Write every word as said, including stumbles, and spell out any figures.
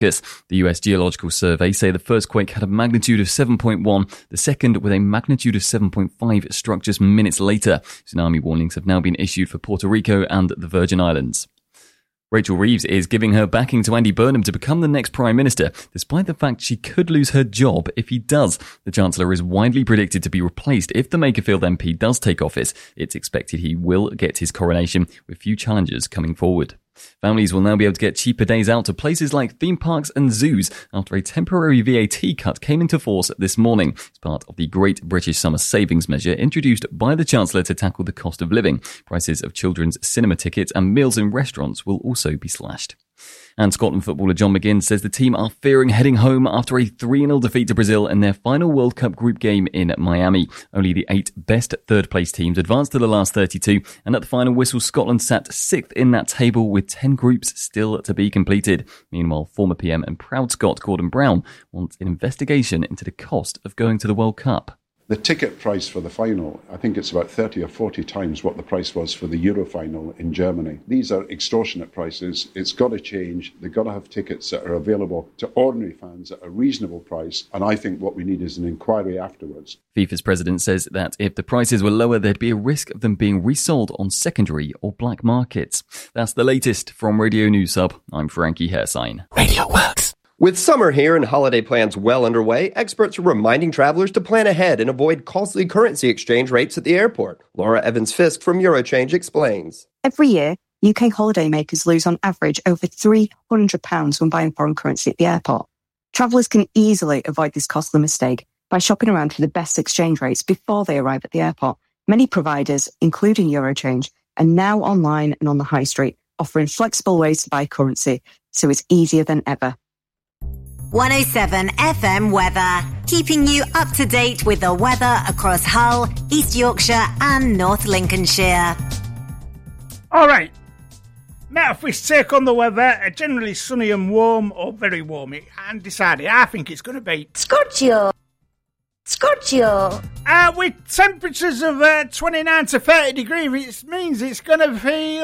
The U S Geological Survey say the first quake had a magnitude of seven point one, the second with a magnitude of seven point five struck just minutes later. Tsunami warnings have now been issued for Puerto Rico and the Virgin Islands. Rachel Reeves is giving her backing to Andy Burnham to become the next Prime Minister, despite the fact she could lose her job if he does. The Chancellor is widely predicted to be replaced if the Makerfield M P does take office. It's expected he will get his coronation, with few challengers coming forward. Families will now be able to get cheaper days out to places like theme parks and zoos after a temporary V A T cut came into force this morning as part of the Great British Summer Savings Measure introduced by the Chancellor to tackle the cost of living. Prices of children's cinema tickets and meals in restaurants will also be slashed. And Scotland footballer John McGinn says the team are fearing heading home after a three nil defeat to Brazil in their final World Cup group game in Miami. Only the eight best third-place teams advanced to the last thirty-two, and at the final whistle, Scotland sat sixth in that table with ten groups still to be completed. Meanwhile, former P M and proud Scot Gordon Brown wants an investigation into the cost of going to the World Cup. The ticket price for the final, I think it's about thirty or forty times what the price was for the Euro final in Germany. These are extortionate prices. It's got to change. They've got to have tickets that are available to ordinary fans at a reasonable price. And I think what we need is an inquiry afterwards. FIFA's president says that if the prices were lower, there'd be a risk of them being resold on secondary or black markets. That's the latest from Radio News Hub. I'm Frankie Hairsign. Radio Works. With summer here and holiday plans well underway, experts are reminding travelers to plan ahead and avoid costly currency exchange rates at the airport. Laura Evans-Fisk from Eurochange explains. Every year, U K holidaymakers lose on average over three hundred pounds when buying foreign currency at the airport. Travellers can easily avoid this costly mistake by shopping around for the best exchange rates before they arrive at the airport. Many providers, including Eurochange, are now online and on the high street, offering flexible ways to buy currency, so it's easier than ever. one oh seven F M weather, keeping you up to date with the weather across Hull, East Yorkshire and North Lincolnshire. All right. Now, if we take on the weather, generally sunny and warm or very warm, it undecided. I think it's going to be Scorchio. Scorchio. Uh, with temperatures of uh, twenty-nine to thirty degrees, it means it's going to feel